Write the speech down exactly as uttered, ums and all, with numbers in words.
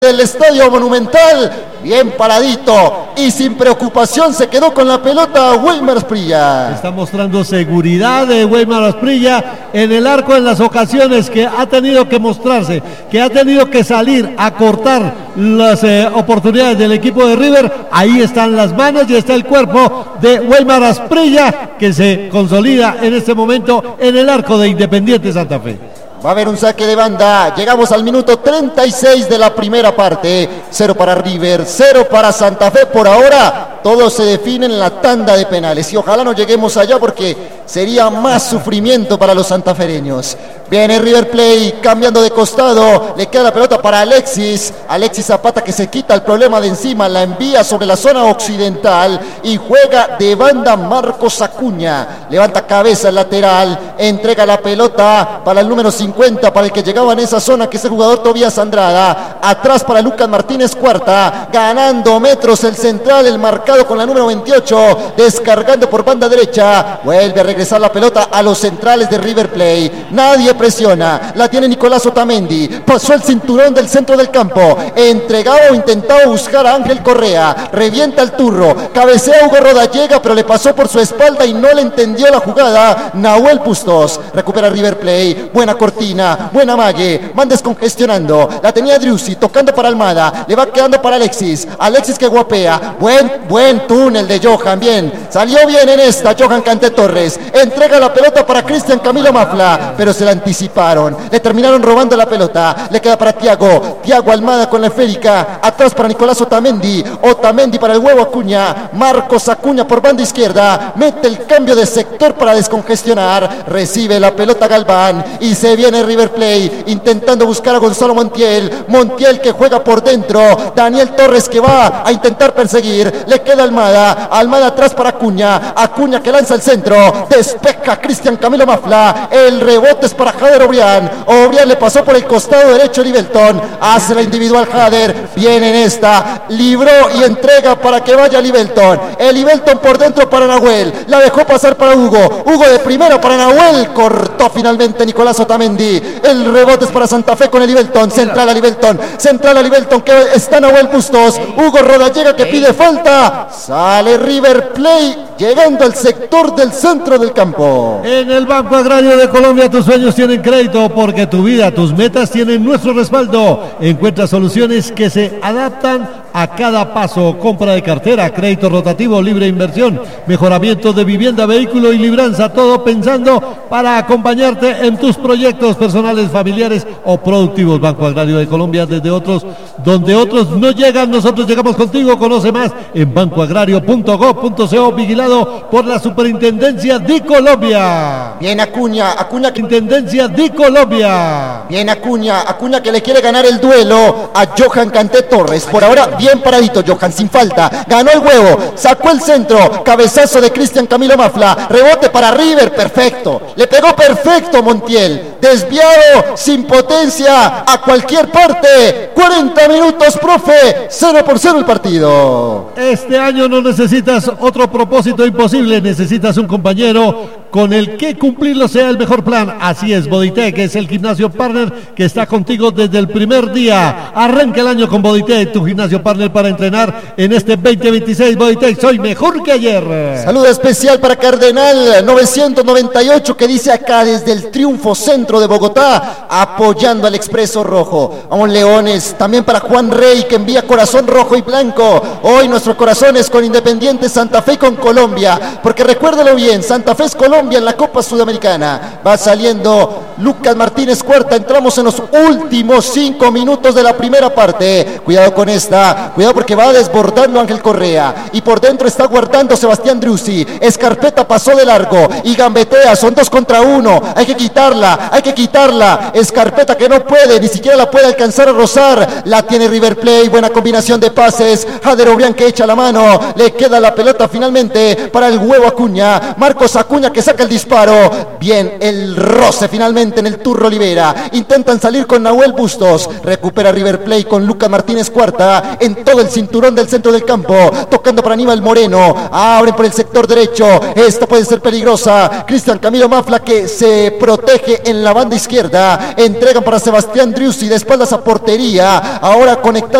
del Estadio Monumental, bien paradito y sin preocupación se quedó con la pelota Weimar Asprilla. Está mostrando seguridad de Weimar Asprilla en el arco en las ocasiones que ha tenido que mostrarse, que ha tenido que salir a cortar las eh, oportunidades del equipo de River. Ahí están las manos y está el cuerpo de Weimar Asprilla que se consolida en este momento en el arco de Independiente Santa Fe. Va a haber un saque de banda. Llegamos al minuto treinta y seis de la primera parte. Cero para River, cero para Santa Fe. Por ahora, todo se define en la tanda de penales. Y ojalá no lleguemos allá porque sería más sufrimiento para los santafereños. Viene River Plate cambiando de costado. Le queda la pelota para Alexis. Alexis Zapata que se quita el problema de encima. La envía sobre la zona occidental. Y juega de banda Marcos Acuña. Levanta cabeza el lateral. Entrega la pelota para el número cincuenta. Para el que llegaba en esa zona, que es el jugador Tobías Andrada. Atrás para Lucas Martínez Cuarta. Ganando metros el central. El marcado con la número veintiocho. Descargando por banda derecha. Vuelve a regresar la pelota a los centrales de River Plate. Nadie presiona, la tiene Nicolás Otamendi, pasó el cinturón del centro del campo, entregado, intentaba buscar a Ángel Correa, revienta el turro, cabecea Hugo Rodallega, pero le pasó por su espalda y no le entendió la jugada Nahuel Bustos. Recupera River Plate, buena cortina, buena mague, van descongestionando, la tenía Driussi, tocando para Almada, le va quedando para Alexis, Alexis que guapea, buen, buen túnel de Johan, bien, salió bien en esta Johan Canté Torres, entrega la pelota para Cristian Camilo Mafla, pero se la anticiparon. Le terminaron robando la pelota. Le queda para Thiago. Thiago Almada con la esférica. Atrás para Nicolás Otamendi. Otamendi para el huevo Acuña. Marcos Acuña por banda izquierda. Mete el cambio de sector para descongestionar. Recibe la pelota Galván. Y se viene River Plate intentando buscar a Gonzalo Montiel. Montiel que juega por dentro. Daniel Torres que va a intentar perseguir. Le queda Almada. Almada atrás para Acuña. Acuña que lanza el centro. Despeja Cristian Camilo Mafla. El rebote es para Jader Obrián. Obrián le pasó por el costado derecho Livelton. Hace la individual Jader. Viene en esta. Libró y entrega para que vaya Livelton. El Livelton por dentro para Nahuel. La dejó pasar para Hugo. Hugo de primera para Nahuel. Cortó finalmente Nicolás Otamendi. El rebote es para Santa Fe con el Livelton. Central a Livelton. Central a Livelton que está Nahuel Bustos. Hugo Rodallega que pide falta. Sale River Plate llegando al sector del centro del campo. En el Banco Agrario de Colombia tus sueños tienen crédito porque tu vida, tus metas tienen nuestro respaldo. Encuentra soluciones que se adaptan a cada paso. Compra de cartera, crédito rotativo, libre inversión, mejoramiento de vivienda, vehículo y libranza. Todo pensando para acompañarte en tus proyectos personales, familiares o productivos. Banco Agrario de Colombia, desde otros, donde otros no llegan, nosotros llegamos contigo. Conoce más en banco agrario punto gob punto co, vigilado por la Superintendencia de Colombia. Bien Acuña, Acuña que Intendencia de Colombia. Bien Acuña, Acuña que le quiere ganar el duelo a Johan Canté Torres. Por ahora bien paradito Johan, sin falta. Ganó el huevo, sacó el centro. Cabezazo de Cristian Camilo Mafla. Rebote para River, perfecto. Le pegó perfecto Montiel. Desviado, sin potencia, a cualquier parte. cuarenta minutos, profe. cero por cero el partido. Este año no necesitas otro propósito imposible. Necesitas un compañero con el que cumplirlo sea el mejor plan. Así es, Bodytech es el gimnasio partner que está contigo desde el primer día. Arranca el año con Bodytech, tu gimnasio partner para entrenar en este veinte veintiséis. Bodytech, soy mejor que ayer. Saludo especial para Cardenal novecientos noventa y ocho que dice acá desde el Triunfo Centro de Bogotá, apoyando al Expreso Rojo. Vamos Leones, también para Juan Rey que envía corazón rojo y blanco. Hoy nuestro corazón es con Independiente Santa Fe y con Colombia, porque recuérdelo bien, Santa Fe es Colombia en la Copa Sudamericana. Va saliendo Lucas Martínez Cuarta. Entramos en los últimos cinco minutos de la primera parte. Cuidado con esta, cuidado porque va desbordando Ángel Correa y por dentro está guardando Sebastián Driussi. Escarpeta pasó de largo y gambetea, son dos contra uno. Hay que quitarla, hay que quitarla. Escarpeta que no puede, ni siquiera la puede alcanzar a rozar. La tiene River Plate, buena combinación de pases. Jader Obrián que echa la mano, le queda la pelota finalmente para el huevo Acuña. Marcos Acuña que saca el disparo. Bien, el roce finalmente en el Turro Olivera. Intentan salir con Nahuel Bustos. Recupera River Plate con Lucas Martínez Cuarta en todo el cinturón del centro del campo. Tocando para Aníbal Moreno. Abren por el sector derecho. Esta puede ser peligrosa. Cristian Camilo Mafla que se protege en la banda izquierda. Entregan para Sebastián Driussi de espaldas a portería. Ahora conectado